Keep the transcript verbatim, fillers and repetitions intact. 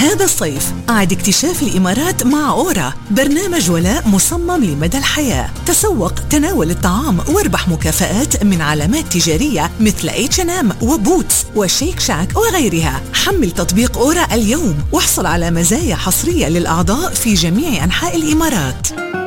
هذا الصيف أعد اكتشاف الإمارات مع أورا، برنامج ولاء مصمم لمدى الحياة. تسوق، تناول الطعام واربح مكافآت من علامات تجارية مثل إتش أند إم وبوتس وشيك شاك وغيرها. حمل تطبيق أورا اليوم واحصل على مزايا حصرية للأعضاء في جميع أنحاء الإمارات.